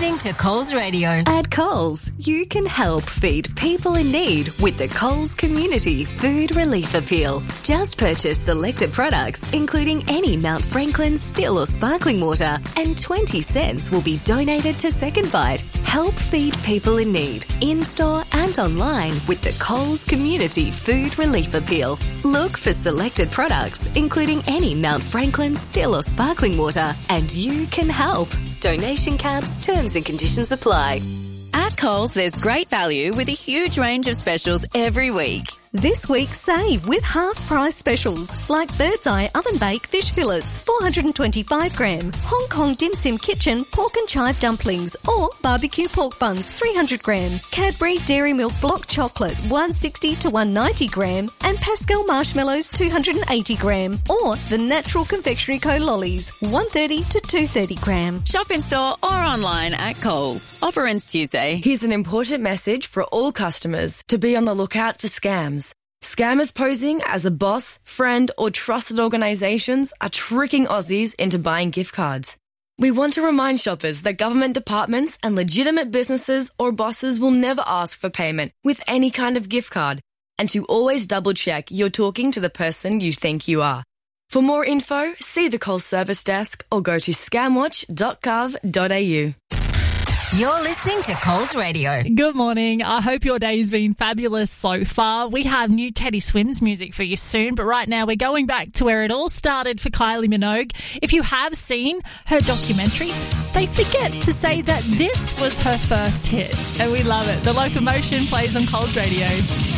listening to Coles Radio. At Coles, you can help feed people in need with the Coles Community Food Relief Appeal. Just purchase selected products, including any Mount Franklin still or sparkling water, and 20 cents will be donated to Second Bite. Help feed people in need, in-store and online with the Coles Community Food Relief Appeal. Look for selected products, including any Mount Franklin still or sparkling water, and you can help. Donation caps, terms and conditions apply. At Coles, there's great value with a huge range of specials every week. This week, save with half-price specials like Bird's Eye oven-baked fish fillets, 425 gram, Hong Kong Dim Sum Kitchen pork and chive dumplings or barbecue pork buns, 300 gram, Cadbury Dairy Milk Block Chocolate, 160 to 190 gram, and Pascal Marshmallows, 280 gram, or the Natural Confectionery Co. Lollies, 130 to 230 gram. Shop in store or online at Coles. Offer ends Tuesday. Here's an important message for all customers to be on the lookout for scams. Scammers posing as a boss, friend or trusted organisations are tricking Aussies into buying gift cards. We want to remind shoppers that government departments and legitimate businesses or bosses will never ask for payment with any kind of gift card, and to always double check you're talking to the person you think you are. For more info, see the Coles Service Desk or go to scamwatch.gov.au. You're listening to Coles Radio. Good morning. I hope your day's been fabulous so far. We have new Teddy Swims music for you soon, but right now we're going back to where it all started for Kylie Minogue. If you have seen her documentary, they forget to say that this was her first hit, and we love it. The Locomotion plays on Coles Radio.